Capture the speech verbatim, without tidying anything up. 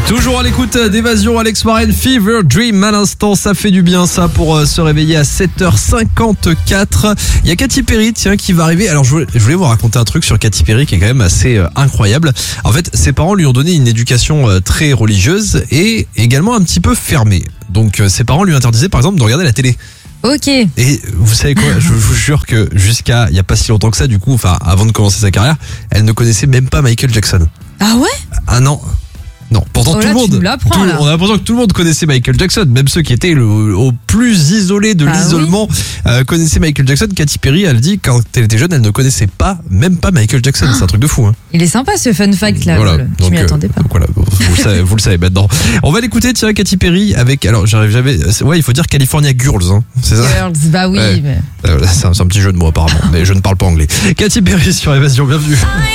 Toujours à l'écoute d'Évasion, Alex Warren, Fever Dream à l'instant, ça fait du bien ça pour euh, se réveiller à sept heures cinquante-quatre. Il y a Katy Perry tiens qui va arriver. Alors je voulais, je voulais vous raconter un truc sur Katy Perry qui est quand même assez euh, incroyable. En fait, ses parents lui ont donné une éducation euh, très religieuse et également un petit peu fermée. Donc euh, ses parents lui interdisaient par exemple de regarder la télé. Ok. Et vous savez quoi, je vous jure que jusqu'à il y a pas si longtemps que ça du coup, enfin avant de commencer sa carrière, elle ne connaissait même pas Michael Jackson. Ah ouais? Ah non. Non, pourtant Oh tout là, le monde, tu nous l'apprends, tout- là. on a l'impression que tout le monde connaissait Michael Jackson, même ceux qui étaient le, au plus isolé de Bah l'isolement euh, connaissaient Michael Jackson. Katy Perry, elle dit quand elle était jeune, elle ne connaissait pas, même pas Michael Jackson. C'est un truc de fou. Hein. Il est sympa ce fun fact là. Voilà. Paul. Je Donc, m'y euh, attendais pas. donc voilà, vous le savez, vous le savez maintenant. On va l'écouter, tiens, Katy Perry avec. Alors, j'arrive jamais. Ouais, il faut dire California Girls, hein. C'est ça. Girls, bah oui. Ouais. Mais... Euh, C'est un, c'est un petit jeu de mots apparemment, mais je ne parle pas anglais. Katy Perry sur Évasion, bienvenue.